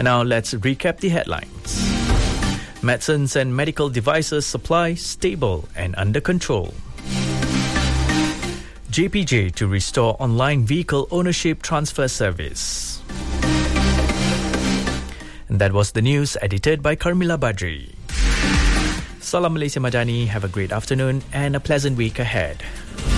And now let's recap the headlines. Medicines and medical devices supply stable and under control. JPJ to restore online vehicle ownership transfer service. And that was the news edited by Carmila Badri. Salam Malaysia Madani, have a great afternoon and a pleasant week ahead.